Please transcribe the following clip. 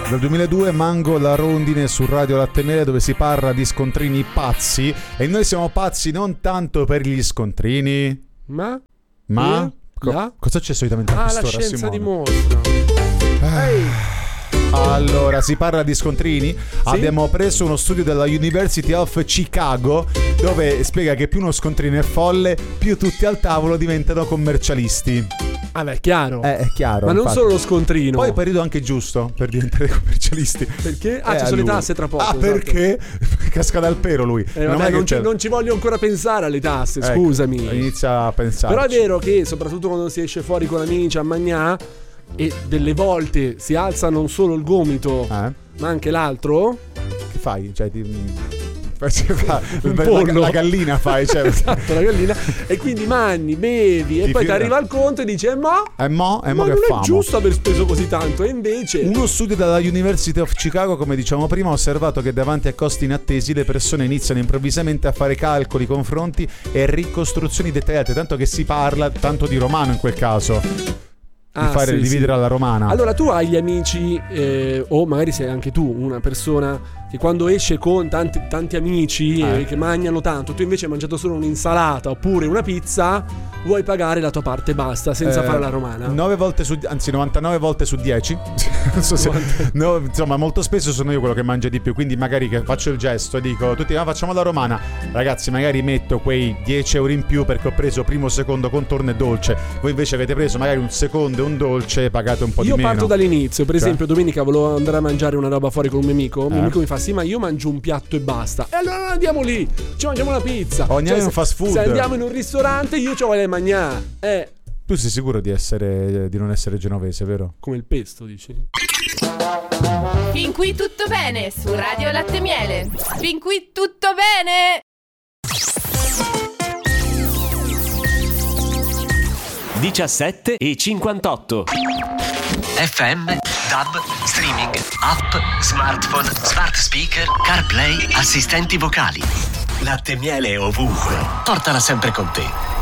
Dal 2002 Mango la rondine su Radio Latte Miele, dove si parla di scontrini pazzi, e noi siamo pazzi non tanto per gli scontrini, ma cosa c'è solitamente a quest'ora, la scienza Simone? dimostra. Allora, si parla di scontrini. Sì? Abbiamo preso uno studio della University of Chicago, dove spiega che più uno scontrino è folle, più tutti al tavolo diventano commercialisti. Ah beh, è chiaro. È chiaro. Ma infatti. non solo lo scontrino. Poi è periodo anche giusto per diventare commercialisti. Perché? Ci sono le tasse tra poco. Esatto. Perché? Casca dal pero lui. Non ci voglio ancora pensare alle tasse, scusami. Inizia a pensare. Però è vero che soprattutto quando si esce fuori con amici a mangià, e delle volte si alza non solo il gomito ma anche l'altro, che fai? Cioè la gallina fai, cioè. Esatto, la gallina. E quindi mangi, bevi e poi ti arriva il conto e dici ma non è giusto aver speso così tanto. E invece uno studio dalla University of Chicago, come dicevamo prima, ha osservato che davanti a costi inattesi le persone iniziano improvvisamente a fare calcoli, confronti e ricostruzioni dettagliate, tanto che si parla tanto di romano in quel caso. Dividere alla romana. Allora tu hai gli amici o magari sei anche tu una persona che quando esce con tanti amici che mangiano tanto, tu invece hai mangiato solo un'insalata oppure una pizza, vuoi pagare la tua parte e basta, senza fare la romana. 99 volte su 10 non so se, insomma molto spesso sono io quello che mangia di più, quindi magari che faccio il gesto e dico tutti facciamo la romana, ragazzi magari metto quei 10 euro in più perché ho preso primo, secondo, contorno e dolce, voi invece avete preso magari un secondo e un dolce, pagate un po' di meno. Io parto dall'inizio, per esempio domenica volevo andare a mangiare una roba fuori con un mio amico, mio amico mi fa sì ma io mangio un piatto e basta, e allora non andiamo lì, ci mangiamo una pizza, andiamo in un fast food, se andiamo in un ristorante io ci voglio mangiare. Tu sei sicuro di non essere genovese, vero? Come il pesto, dici? Fin qui tutto bene su Radio Latte Miele. Fin qui tutto bene. 17:58. FM, DAB, streaming, app, smartphone, smart speaker, CarPlay, assistenti vocali. Latte Miele ovunque. Portala sempre con te.